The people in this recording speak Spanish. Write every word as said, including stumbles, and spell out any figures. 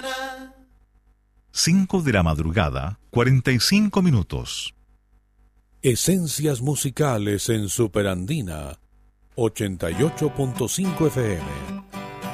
cinco de la madrugada, cuarenta y cinco minutos. Esencias musicales en Superandina, ochenta y ocho punto cinco F M.